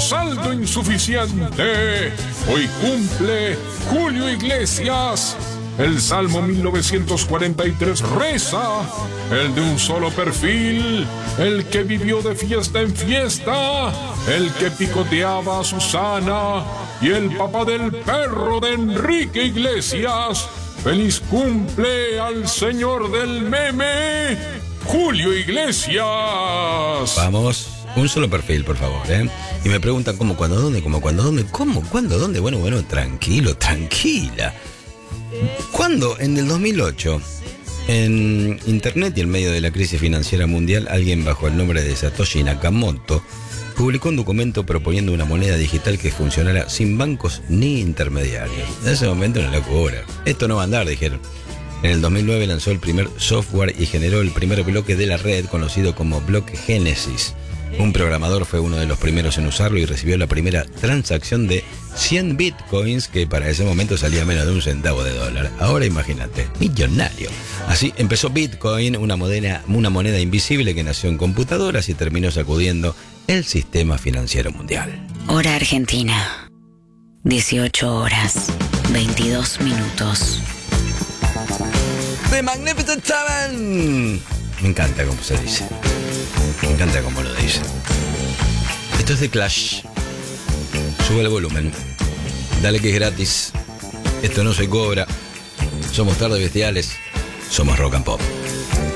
saldo insuficiente. Hoy cumple Julio Iglesias. El Salmo 1943 reza: el de un solo perfil, el que vivió de fiesta en fiesta, el que picoteaba a Susana y el papá del perro de Enrique Iglesias. ¡Feliz cumple al señor del meme, Julio Iglesias! Vamos, un solo perfil, por favor, ¿eh? Y me preguntan cómo, cuándo, dónde, cómo, cuándo, dónde, cómo, cuándo, dónde. Bueno, tranquilo, tranquila. ¿Cuándo? En el 2008, en Internet y en medio de la crisis financiera mundial, alguien bajo el nombre de Satoshi Nakamoto publicó un documento proponiendo una moneda digital que funcionara sin bancos ni intermediarios. En ese momento una locura. Esto no va a andar, dijeron. En el 2009 lanzó el primer software y generó el primer bloque de la red, conocido como bloque Génesis. Un programador fue uno de los primeros en usarlo y recibió la primera transacción de 100 bitcoins, que para ese momento salía menos de un centavo de dólar. Ahora imagínate, millonario. Así empezó Bitcoin, una moneda invisible que nació en computadoras y terminó sacudiendo el sistema financiero mundial. Hora Argentina, 18 horas, 22 minutos. The Magnificent Seven. Me encanta cómo se dice. Me encanta cómo lo dice. Esto es The Clash. Sube el volumen. Dale que es gratis. Esto no se cobra. Somos Tardes Bestiales. Somos Rock and Pop.